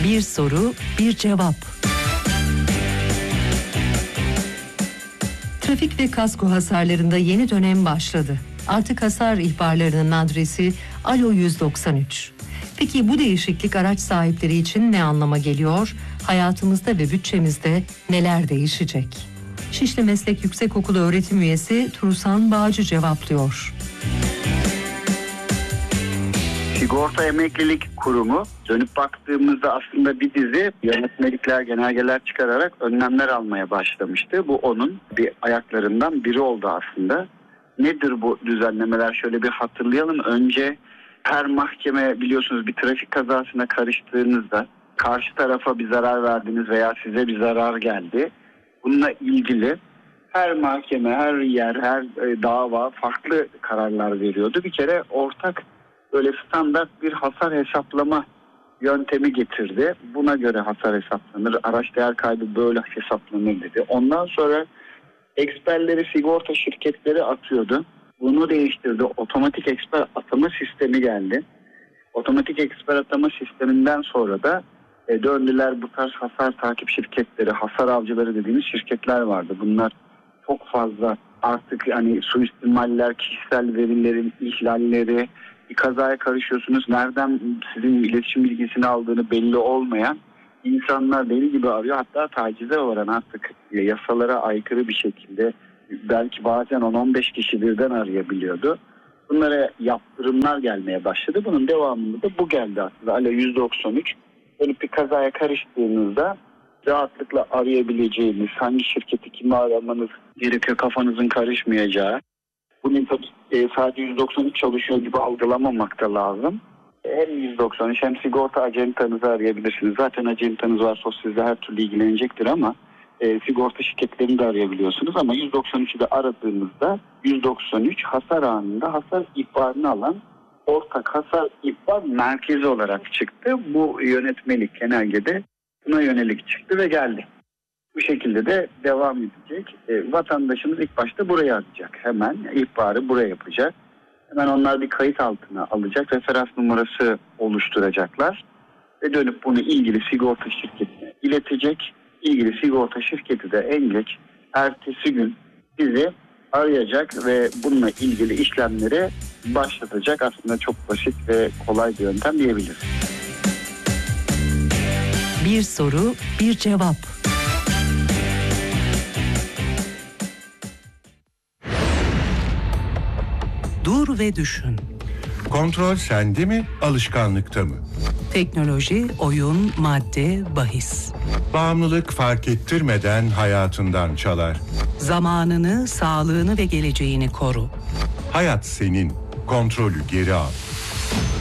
Bir soru, bir cevap. Trafik ve kasko hasarlarında yeni dönem başladı. Artık hasar ihbarlarının adresi Alo 193. Peki bu değişiklik araç sahipleri için ne anlama geliyor? Hayatımızda ve bütçemizde neler değişecek? Şişli Meslek Yüksekokulu öğretim üyesi Turusan Bağcı cevaplıyor. Sigorta Emeklilik Kurumu dönüp baktığımızda aslında bir dizi yönetmelikler, genelgeler çıkararak önlemler almaya başlamıştı. Bu onun bir ayaklarından biri oldu aslında. Nedir bu düzenlemeler? Şöyle bir hatırlayalım. Önce her mahkeme biliyorsunuz bir trafik kazasına karıştığınızda karşı tarafa bir zarar verdiniz veya size bir zarar geldi. Bununla ilgili her mahkeme, her yer, her dava farklı kararlar veriyordu. Bir kere ortak böyle standart bir hasar hesaplama yöntemi getirdi. Buna göre hasar hesaplanır. Araç değer kaybı böyle hesaplanır dedi. Ondan sonra eksperleri sigorta şirketleri atıyordu. Bunu değiştirdi. Otomatik eksper atama sistemi geldi. Otomatik eksper atama sisteminden sonra da döndüler bu tarz hasar takip şirketleri, hasar avcıları dediğimiz şirketler vardı. Bunlar çok fazla artık hani suistimaller, kişisel verilerin ihlalleri, bir kazaya karışıyorsunuz. Nereden sizin iletişim bilgisini aldığını belli olmayan insanlar deli gibi arıyor. Hatta tacize varan artık yasalara aykırı bir şekilde belki bazen 10-15 kişi birden arayabiliyordu. Bunlara yaptırımlar gelmeye başladı. Bunun devamında da bu geldi aslında. Alo 193. Böyle bir kazaya karıştığınızda rahatlıkla arayabileceğiniz, hangi şirketi kimi aramanız gerekiyor kafanızın karışmayacağı. Bunun sadece 193 çalışıyor gibi algılamamak da lazım. Hem 193 hem sigorta acentanızı arayabilirsiniz. Zaten acentanız varsa o sizle her türlü ilgilenecektir ama sigorta şirketlerini de arayabiliyorsunuz. Ama 193'ü de aradığınızda 193 hasar anında hasar ihbarını alan ortak hasar ihbar merkezi olarak çıktı. Bu yönetmelik genelgede buna yönelik çıktı ve geldi. Bu şekilde de devam edecek. Vatandaşımız ilk başta buraya arayacak. Hemen ihbarı buraya yapacak. Hemen onlar bir kayıt altına alacak. Referans numarası oluşturacaklar. Ve dönüp bunu ilgili sigorta şirketine iletecek. İlgili sigorta şirketi de en geç ertesi gün bizi arayacak ve bununla ilgili işlemleri başlatacak. Aslında çok basit ve kolay bir yöntem diyebiliriz. Bir soru, bir cevap. Dur ve düşün. Kontrol sende mi, alışkanlıkta mı? Teknoloji, oyun, madde, bahis. Bağımlılık fark ettirmeden hayatından çalar. Zamanını, sağlığını ve geleceğini koru. Hayat senin, kontrolü geri al.